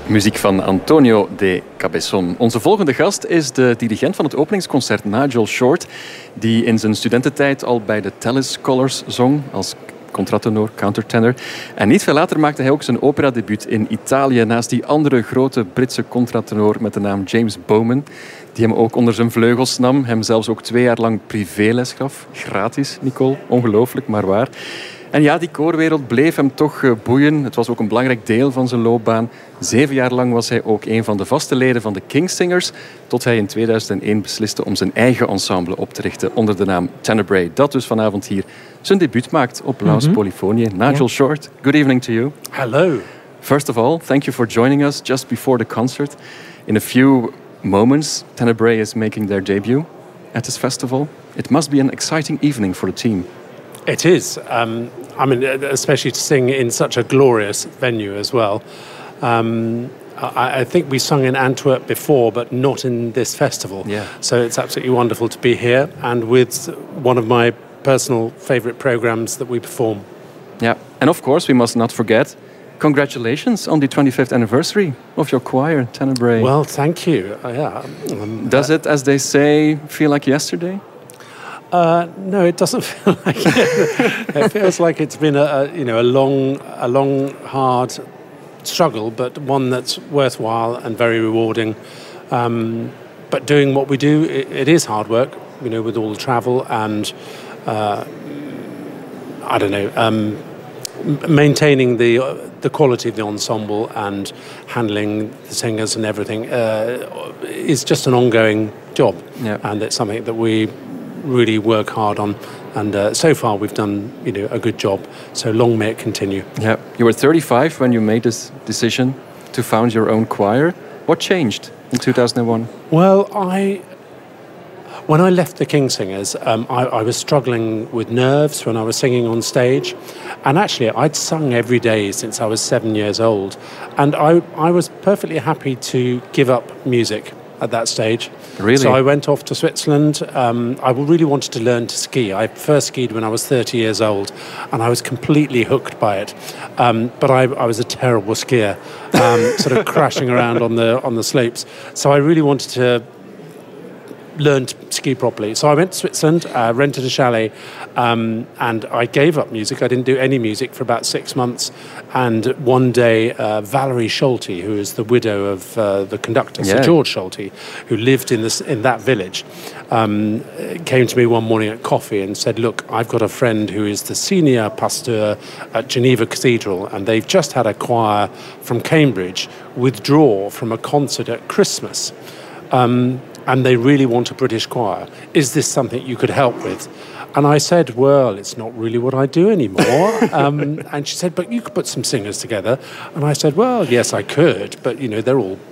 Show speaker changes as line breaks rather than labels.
Muziek van Antonio de Cabezon. Onze volgende gast is de dirigent van het openingsconcert, Nigel Short, die in zijn studententijd al bij de Tallis Scholars zong als contratenor, countertenor. En niet veel later maakte hij ook zijn operadebuut in Italië naast die andere grote Britse contratenor met de naam James Bowman, die hem ook onder zijn vleugels nam, hem zelfs ook 2 jaar lang privéles gaf. Gratis, Nicole. Ongelooflijk, maar waar. En ja, die koorwereld bleef hem toch boeien. Het was ook een belangrijk deel van zijn loopbaan. 7 jaar lang was hij ook een van de vaste leden van de Kingsingers, tot hij in 2001 besliste om zijn eigen ensemble op te richten onder de naam Tenebrae. Dat dus vanavond hier zijn debuut maakt op Laus Polyphonië. Nigel Short, good evening to you.
Hello.
First of all, thank you for joining us just before the concert. In a few moments, Tenebrae is making their debut at this festival. It must be an exciting evening for the team.
It is. Especially to sing in such a glorious venue as well. I think we sung in Antwerp before, but not in this festival.
Yeah.
So it's absolutely wonderful to be here and with one of my personal favourite programmes that we perform.
Yeah, and of course we must not forget, congratulations on the 25th anniversary of your choir, Tenebrae.
Well, thank you.
Does it, as they say, feel like yesterday?
No, it doesn't feel like it. It feels like it's been a long, hard struggle, but one that's worthwhile and very rewarding. But doing what we do, it is hard work, with all the travel and maintaining the quality of the ensemble and handling the singers and everything is just an ongoing job.
Yeah.
And it's something that we really work hard on, and so far we've done a good job, so long may it continue.
Yeah, you were 35 when you made this decision to found your own choir. What changed in 2001?
Well, when I left the Kingsingers, I was struggling with nerves when I was singing on stage, and actually I'd sung every day since I was 7 years old, and I was perfectly happy to give up music at that stage.
Really?
So I went off to Switzerland. I really wanted to learn to ski. I first skied when I was 30 years old, and I was completely hooked by it. But I was a terrible skier, sort of crashing around on the slopes. So I really wanted to learn to ski properly. So I went to Switzerland, rented a chalet, and I gave up music. I didn't do any music for about 6 months. And one day, Valerie Schulte, who is the widow of the conductor, Sir George Schulte, who lived in that village, came to me one morning at coffee and said, "Look, I've got a friend who is the senior pastor at Geneva Cathedral, and they've just had a choir from Cambridge withdraw from a concert at Christmas. And they really want a British choir. Is this something you could help with?" And I said, "Well, it's not really what I do anymore." And she said, "But you could put some singers together." And I said, "Well, yes, I could, but they're all